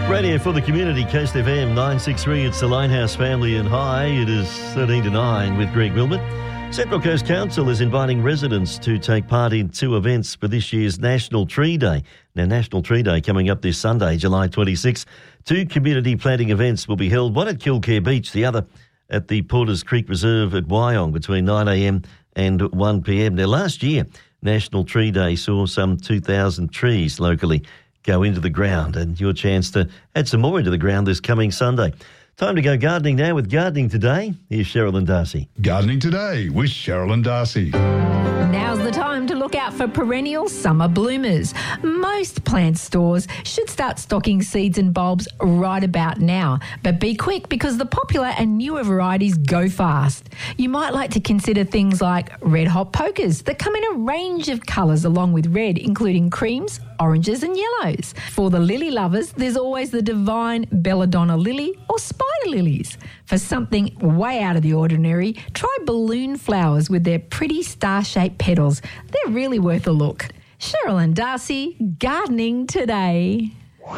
Radio for the community, Coast FM 963. It's the Lighthouse family and hi. It is 13 to 9 with Greg Wilmot. Central Coast Council is inviting residents to take part in two events for this year's National Tree Day. Now, National Tree Day coming up this Sunday, July 26. Two community planting events will be held, one at Kilcare Beach, the other at the Porters Creek Reserve at Wyong between 9am and 1pm. Now, last year, National Tree Day saw some 2,000 trees locally go into the ground, and your chance to add some more into the ground this coming Sunday. Time to go gardening now with Gardening Today. Here's Sherilyn Darcy. Gardening Today with Sherilyn Darcy. Now's the time to look out for perennial summer bloomers. Most plant stores should start stocking seeds and bulbs right about now, but be quick because the popular and newer varieties go fast. You might like to consider things like red hot pokers that come in a range of colours along with red, including creams, oranges and yellows. For the lily lovers, there's always the divine belladonna lily or spider lilies. For something way out of the ordinary, try balloon flowers with their pretty star-shaped petals. They're really worth a look. Sherilyn Darcy, Gardening Today.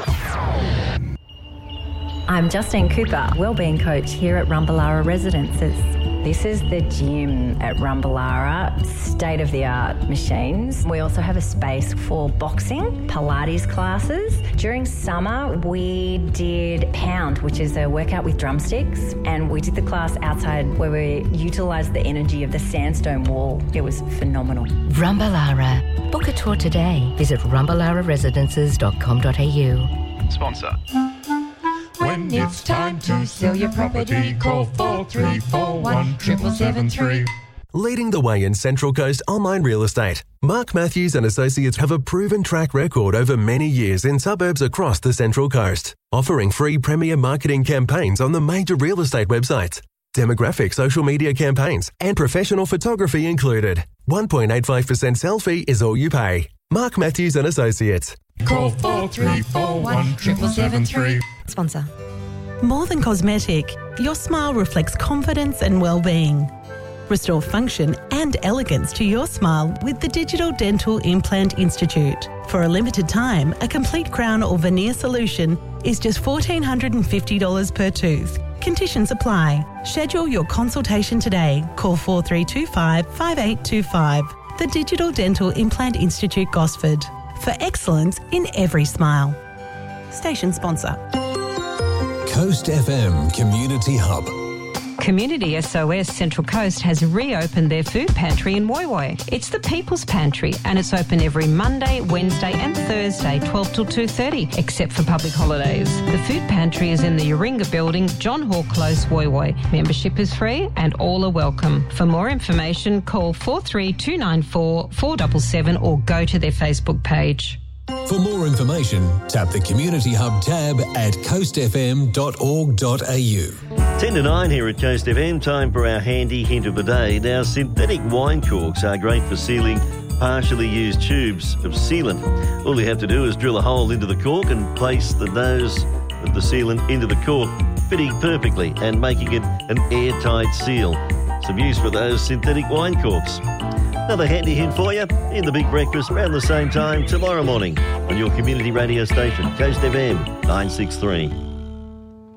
I'm Justine Cooper, Wellbeing Coach here at Rumballara Residences. This is the gym at Rumballara, state-of-the-art machines. We also have a space for boxing, Pilates classes. During summer, we did Pound, which is a workout with drumsticks, and we did the class outside where we utilised the energy of the sandstone wall. It was phenomenal. Rumballara. Book a tour today. Visit rumballararesidences.com.au. Sponsor. When it's time to sell your property, call 4341 7773. Leading the way in Central Coast online real estate, Mark Matthews and Associates have a proven track record over many years in suburbs across the Central Coast, offering free premier marketing campaigns on the major real estate websites, demographic social media campaigns, and professional photography included. 1.85% sell fee is all you pay. Mark Matthews and Associates. Call 4341 7773. Sponsor. More than cosmetic, your smile reflects confidence and well-being. Restore function and elegance to your smile with the Digital Dental Implant Institute. For a limited time, a complete crown or veneer solution is just $1,450 per tooth. Conditions apply. Schedule your consultation today. Call 4325 5825. The Digital Dental Implant Institute, Gosford. For excellence in every smile. Station sponsor. Coast FM Community Hub. Community SOS Central Coast has reopened their food pantry in Woy Woy. It's the People's Pantry and it's open every Monday, Wednesday and Thursday, 12 till 2:30, except for public holidays. The food pantry is in the Yoringa building, John Hall Close, Woy Woy. Membership is free and all are welcome. For more information, call 43294 477 or go to their Facebook page. For more information, tap the Community Hub tab at coastfm.org.au. 10 to 9 here at Coast FM. Time for our handy hint of the day. Now, synthetic wine corks are great for sealing partially used tubes of sealant. All you have to do is drill a hole into the cork and place the nose of the sealant into the cork, fitting perfectly and making it an airtight seal. Some use for those synthetic wine corks. Another handy hint for you in the Big Breakfast around the same time tomorrow morning on your community radio station, Coast FM 963.